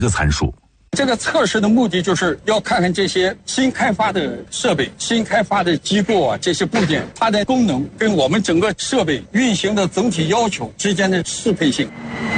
个参数。 这个测试的目的就是要看看这些新开发的设备、新开发的机构啊，这些部件它的功能跟我们整个设备运行的总体要求之间的适配性。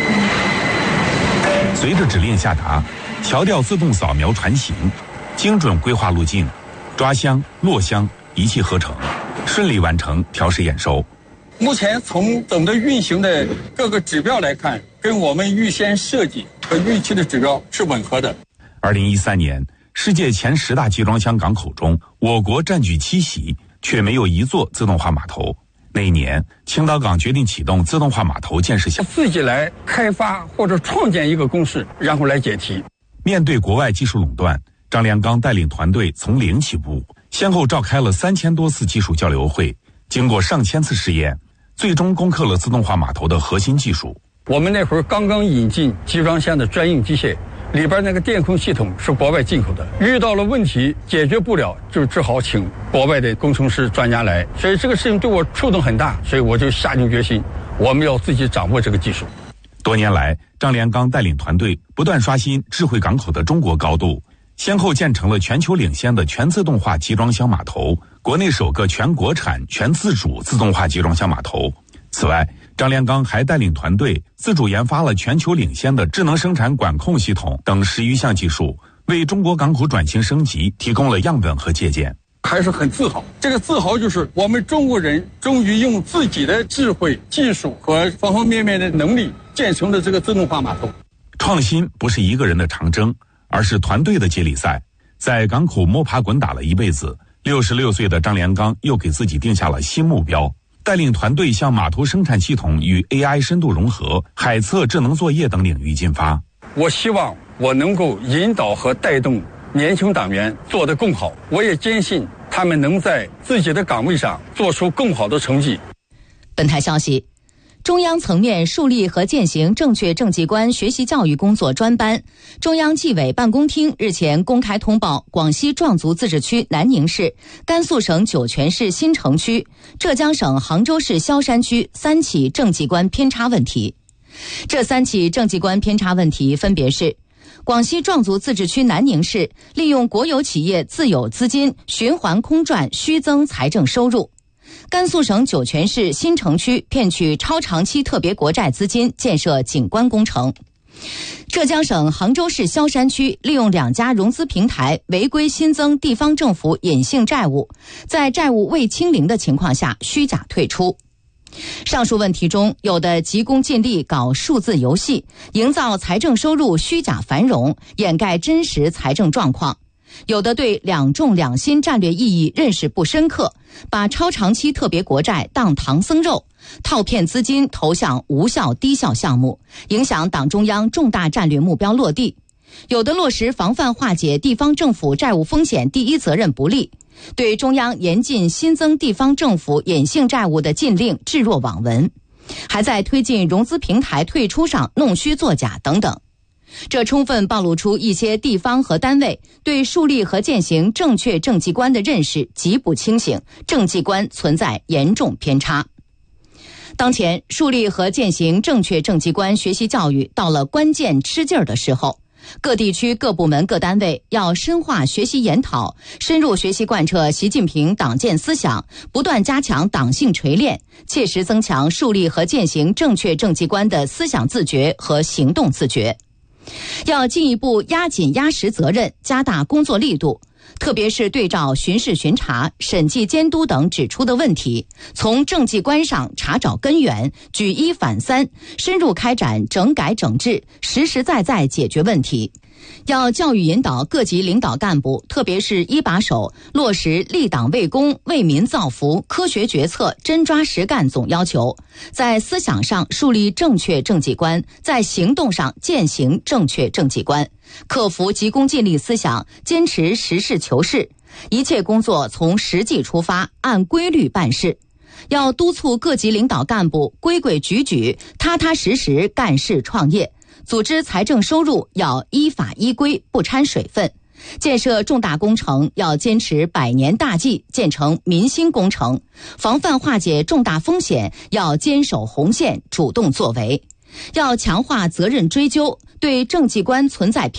随着指令下达，调调自动扫描船型，精准规划路径，抓箱、落箱，一气呵成，顺利完成调试验收。 目前从整个运行的各个指标来看，跟我们预先设计和预期的指标是吻合的。 2013年，世界前10大集装箱港口中，我国占据7席，却没有一座自动化码头。那一年，青岛港决定启动自动化码头建设项目， 自己来开发或者创建一个公式，然后来解题。 面对国外技术垄断，张良刚带领团队从零起步，先后召开了3000多次技术交流会，经过上千次试验，最终攻克了自动化码头的核心技术。 我们那会儿刚刚引进集装箱的专用机械，里边那个电控系统是国外进口的，遇到了问题解决不了，就只好请国外的工程师专家来。所以这个事情对我触动很大，所以我就下定决心，我们要自己掌握这个技术。 多年来，张良刚带领团队不断刷新智慧港口的中国高度，先后建成了全球领先的全自动化集装箱码头，国内首个全国产全自主自动化集装箱码头。此外，张良刚还带领团队自主研发了全球领先的智能生产管控系统等10余项技术，为中国港口转型升级提供了样本和借鉴。 还是很自豪，这个自豪就是我们中国人终于用自己的智慧、技术和方方面面的能力建成了这个自动化码头。 创新不是一个人的长征，而是团队的接力赛。在港口摸爬滚打了一辈子，66岁的张良刚又给自己定下了新目标，带领团队向码头生产系统与 AI 深度融合、海测智能作业等领域进发。 我希望我能够引导和带动年轻党员做得更好，我也坚信他们能在自己的岗位上做出更好的成绩。 本台消息，中央层面树立和践行正确政绩观学习教育工作专班，中央纪委办公厅日前公开通报广西壮族自治区南宁市、甘肃省酒泉市新城区、浙江省杭州市萧山区3起政绩观偏差问题。这3起政绩观偏差问题分别是：广西壮族自治区南宁市利用国有企业自有资金循环空转虚增财政收入；甘肃省酒泉市新城区骗取超长期特别国债资金建设景观工程；浙江省杭州市萧山区利用2家融资平台违规新增地方政府隐性债务，在债务未清零的情况下虚假退出。上述问题中，有的急功近利搞数字游戏，营造财政收入虚假繁荣，掩盖真实财政状况；有的对两重两新战略意义认识不深刻，把超长期特别国债当唐僧肉，套骗资金投向无效低效项目，影响党中央重大战略目标落地；有的落实防范化解地方政府债务风险第一责任不力，对中央严禁新增地方政府隐性债务的禁令置若罔闻，还在推进融资平台退出上弄虚作假等等。这充分暴露出一些地方和单位对树立和践行正确政绩观的认识极不清醒，政绩观存在严重偏差。当前树立和践行正确政绩观学习教育到了关键吃劲儿的时候，各地区各部门各单位要深化学习研讨，深入学习贯彻习近平党建思想，不断加强党性锤炼，切实增强树立和践行正确政绩观的思想自觉和行动自觉。要进一步压紧压实责任，加大工作力度，特别是对照巡视巡查、审计监督等指出的问题，从政绩观上查找根源，举一反三，深入开展整改整治，实实在在解决问题。要教育引导各级领导干部，特别是一把手，落实立党为公、为民造福、科学决策、真抓实干总要求，在思想上树立正确政绩观，在行动上践行正确政绩观，克服急功近利思想，坚持实事求是，一切工作从实际出发，按规律办事。要督促各级领导干部规规矩矩、踏踏实实干事创业，组织财政收入要依法依规，不掺水分；建设重大工程要坚持100年大计，建成民心工程；防范化解重大风险要坚守红线，主动作为；要强化责任追究，对政绩观存在